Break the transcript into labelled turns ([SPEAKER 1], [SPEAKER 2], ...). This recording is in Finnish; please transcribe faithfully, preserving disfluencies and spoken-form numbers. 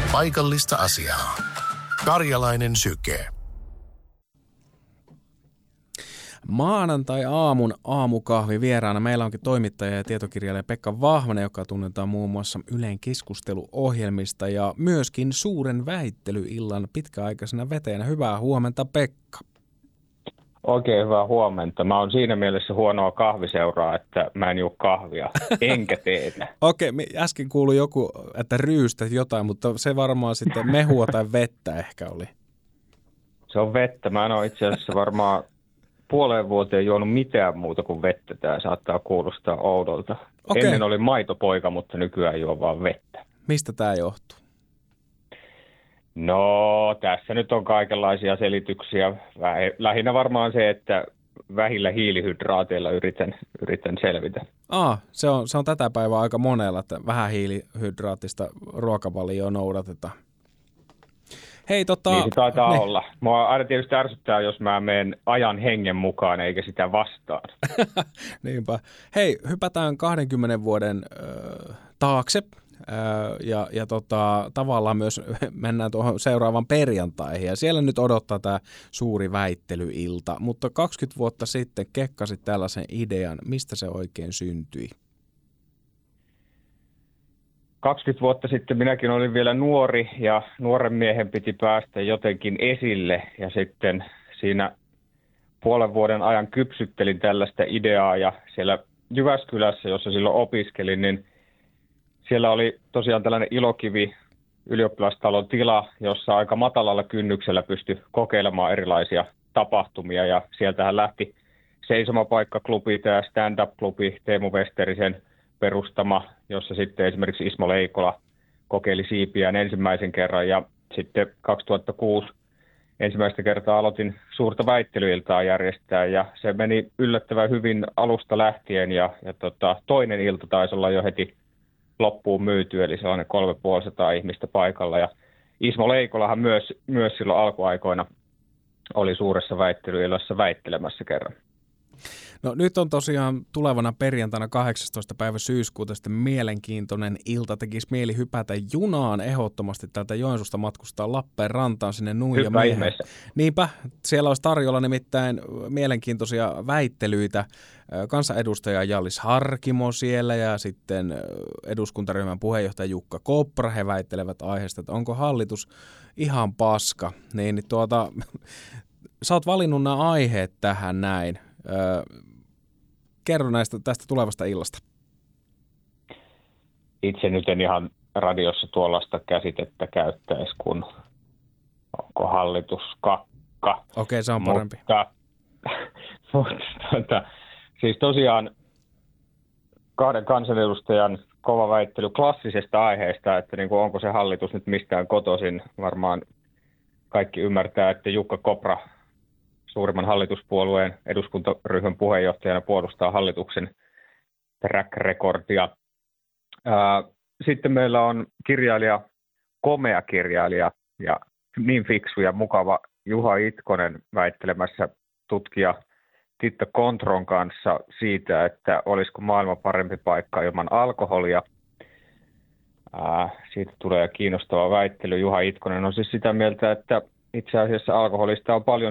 [SPEAKER 1] Paikallista asiaa. Karjalainen syke.
[SPEAKER 2] Maanantai-aamun aamukahvi vieraana. Meillä onkin toimittaja ja tietokirjailija Pekka Vahvanen, joka tunnetaan muun muassa Ylen keskusteluohjelmista ja myöskin Suuren väittelyillan pitkäaikaisena vetäjänä. Hyvää huomenta, Pekka.
[SPEAKER 3] Oikein hyvää huomenta. Mä oon siinä mielessä huonoa kahviseuraa, että mä en juo kahvia, enkä teetä.
[SPEAKER 2] Okei, äsken kuului joku, että ryystät jotain, mutta se varmaan sitten mehua tai vettä ehkä oli.
[SPEAKER 3] Se on vettä. Mä en ole itse asiassa varmaan puoleen vuoteen juonut mitään muuta kuin vettä. Tämä saattaa kuulostaa oudolta.
[SPEAKER 2] Okei.
[SPEAKER 3] Ennen oli maitopoika, mutta nykyään juo vaan vettä.
[SPEAKER 2] Mistä tämä johtuu?
[SPEAKER 3] No, tässä nyt on kaikenlaisia selityksiä. Lähinnä varmaan se, että vähillä hiilihydraateilla yritän, yritän selvitä.
[SPEAKER 2] Aa, se on, se on tätä päivää aika monella, että vähän hiilihydraattista ruokavalioa noudatetaan. Hei, tota...
[SPEAKER 3] Niin se taitaa
[SPEAKER 2] ne.
[SPEAKER 3] olla. Mua aina tietysti ärsyttää, jos mä menen ajan hengen mukaan eikä sitä vastaan.
[SPEAKER 2] Niinpä. Hei, hypätään kahdenkymmenen vuoden äh, taakse. Ja, ja tota, tavallaan myös mennään tuohon seuraavan perjantaihin ja siellä nyt odottaa tämä suuri väittelyilta, mutta kaksikymmentä vuotta sitten kekkasit tällaisen idean, mistä se oikein syntyi?
[SPEAKER 3] kaksikymmentä vuotta sitten minäkin olin vielä nuori ja nuoren miehen piti päästä jotenkin esille ja sitten siinä puolen vuoden ajan kypsyttelin tällaista ideaa ja siellä Jyväskylässä, jossa silloin opiskelin, niin siellä oli tosiaan tällainen Ilokivi ylioppilastalon tila, jossa aika matalalla kynnyksellä pystyi kokeilemaan erilaisia tapahtumia. Ja sieltähän lähti Seisomapaikkaklubi, tämä stand-up-klubi, Teemu Westerisen perustama, jossa sitten esimerkiksi Ismo Leikola kokeili siipiään ensimmäisen kerran. Ja sitten kaksituhattakuusi ensimmäistä kertaa aloitin suurta väittelyiltaa järjestää ja se meni yllättävän hyvin alusta lähtien. Ja, ja tota, toinen ilta taisi olla jo heti loppuun myyty, eli sellainen kolmetuhatta ihmistä paikalla. Ja Ismo Leikolahan myös, myös silloin alkuaikoina oli suuressa väittelyillassa väittelemässä kerran.
[SPEAKER 2] No nyt on tosiaan tulevana perjantaina kahdeksastoista päivä syyskuuta sitten mielenkiintoinen ilta. Tekisi mieli hypätä junaan ehdottomasti täältä Joensuusta matkustaa Lappeenrantaan sinne Nuija miehen. Niinpä, siellä olisi tarjolla nimittäin mielenkiintoisia väittelyitä. Kansanedustaja Hjallis Harkimo siellä ja sitten eduskuntaryhmän puheenjohtaja Jukka Kopra. He väittelevät aiheesta, että onko hallitus ihan paska. Niin, niin tuota, sä oot valinnut nämä aiheet tähän näin. Öö, kerro näistä tästä tulevasta illasta.
[SPEAKER 3] Itse nyt en ihan radiossa tuollaista käsitettä käyttäisi, kun onko hallitus kakka.
[SPEAKER 2] Okei, se on parempi.
[SPEAKER 3] Mutta, mutta tuota, siis tosiaan kahden kansanedustajan kova väittely klassisesta aiheesta, että niin kuin onko se hallitus nyt mistään kotoisin. Varmaan kaikki ymmärtää, että Jukka Kopra suurimman hallituspuolueen eduskuntaryhmän puheenjohtajana puolustaa hallituksen track-rekordia. Sitten meillä on kirjailija, komea kirjailija ja niin fiksu ja mukava Juha Itkonen väittelemässä tutkija Titta Kontron kanssa siitä, että olisiko maailma parempi paikka ilman alkoholia. Siitä tulee kiinnostava väittely. Juha Itkonen on siis sitä mieltä, että itse asiassa alkoholista on paljon